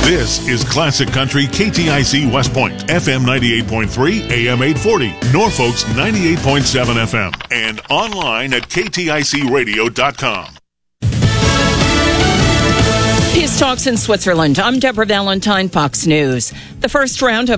This is Classic Country KTIC West Point, FM 98.3, AM 840, Norfolk's 98.7 FM, and online at kticradio.com. Peace talks in Switzerland. I'm Deborah Valentine, Fox News. The first round of